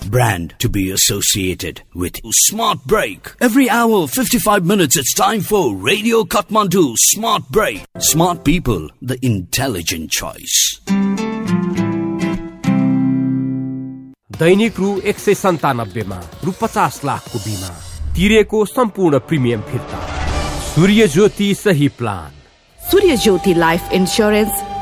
brand to be associated with. Smart Break. Every hour, 55 minutes, it's time for Radio Kathmandu Smart Break. Smart people, the intelligent choice. दैनिक रु 197 मा रु 50 लाखको बीमा तिरेको सम्पूर्ण premium फिर्ता। सूर्य ज्योति सही प्लान। सूर्य ज्योति लाइफ इन्स्योरेन्स